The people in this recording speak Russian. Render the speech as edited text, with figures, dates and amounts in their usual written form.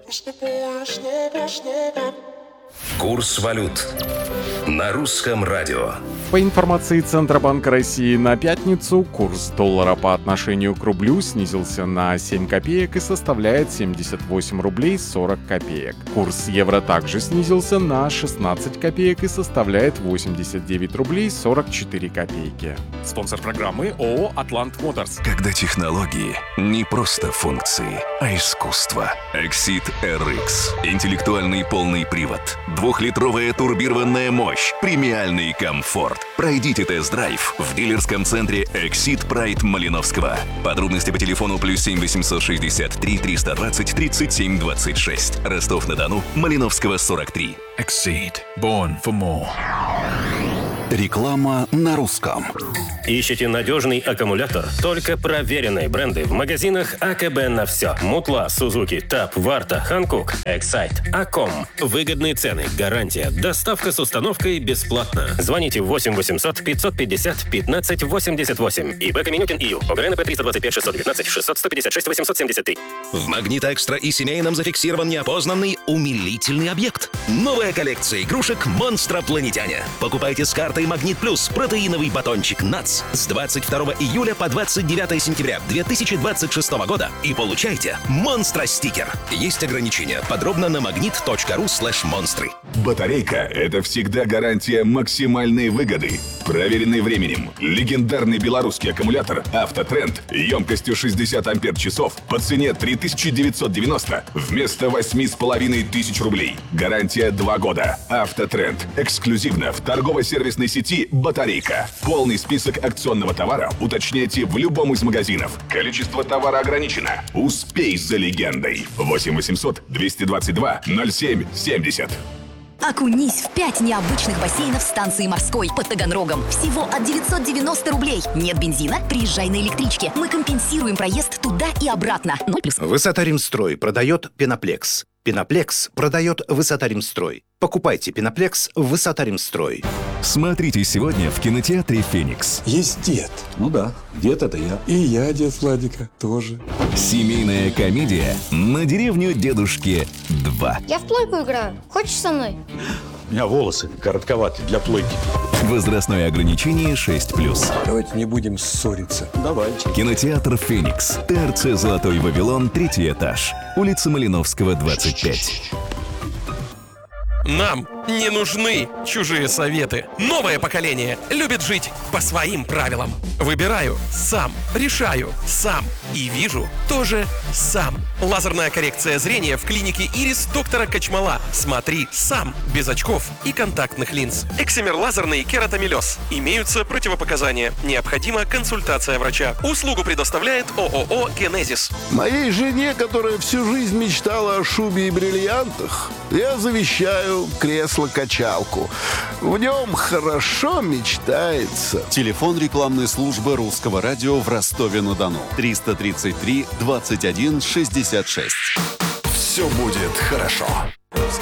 Курс валют на русском радио. По информации Центробанка России, на пятницу курс доллара по отношению к рублю снизился на 7 копеек и составляет 78 рублей 40 копеек. Курс евро также снизился на 16 копеек и составляет 89 рублей 44 копейки. Спонсор программы ООО «Атлант Моторс». Когда технологии не просто функции, а искусство. Exit RX. Интеллектуальный полный привод. 2-литровая турбированная мощь. Премиальный комфорт. Пройдите тест-драйв в дилерском центре Exit Pride Малиновского. Подробности по телефону +7 863 320 37 26. Ростов-на-Дону, Малиновского, 43. Exceed. Born for more. Реклама на русском. Ищите надежный аккумулятор? Только проверенные бренды в магазинах АКБ на все. Мутла, Сузуки, ТАП, Варта, Ханкук, Эксайт, Аком. Выгодные цены, гарантия, доставка с установкой бесплатно. Звоните 8 800 550 15 88. ИП Каменюкин ИЮ. ОГРНП 325 619 600 156 873. В Магнит-Экстра и семейном зафиксирован неопознанный умилительный объект. Новая коллекция игрушек «Монстропланетяне». Покупайте с картой «Магнит Плюс» протеиновый батончик «НАЦ» с 22 июля по 29 сентября 2026 года и получайте «Монстро-стикер». Есть ограничения. Подробно на magnet.ru/монстры. Батарейка – это всегда гарантия максимальной выгоды. Проверенный временем. Легендарный белорусский аккумулятор «Автотренд» емкостью 60 ампер-часов по цене 3990 вместо 8500 рублей. Гарантия 2 года. «Автотренд». Эксклюзивно в торгово-сервисной сети «Батарейка». Полный список акционного товара уточняйте в любом из магазинов. Количество товара ограничено. Успей за легендой. 8 800 222 07 70. Окунись в 5 необычных бассейнов станции морской под Таганрогом. Всего от 990 рублей. Нет бензина? Приезжай на электричке. Мы компенсируем проезд туда и обратно. 0+. Высота-Римстрой продает Пеноплекс. Пеноплекс продает Высота-Римстрой. Покупайте Пеноплекс в Высота-Римстрой. Смотрите сегодня в кинотеатре «Феникс». Есть дед. Ну да, дед это я. И я дед Владика тоже. Семейная комедия «На деревню дедушки 2». Я в плойку играю. Хочешь со мной? У меня волосы коротковаты для плойки. Возрастное ограничение 6+. Давайте не будем ссориться. Давайте. Кинотеатр «Феникс». ТРЦ «Золотой Вавилон», 3-й этаж. Улица Малиновского, 25. Нам не нужны чужие советы. Новое поколение любит жить по своим правилам. Выбираю сам, решаю сам и вижу тоже сам. Лазерная коррекция зрения в клинике «Ирис» доктора Качмала. Смотри сам, без очков и контактных линз. Эксимер лазерный кератомелез. Имеются противопоказания. Необходима консультация врача. Услугу предоставляет ООО «Генезис». Моей жене, которая всю жизнь мечтала о шубе и бриллиантах, я завещаю кресло-качалку. В нем хорошо мечтается. Телефон рекламной службы Русского радио в Ростове-на-Дону. 333 21 66. Все будет хорошо.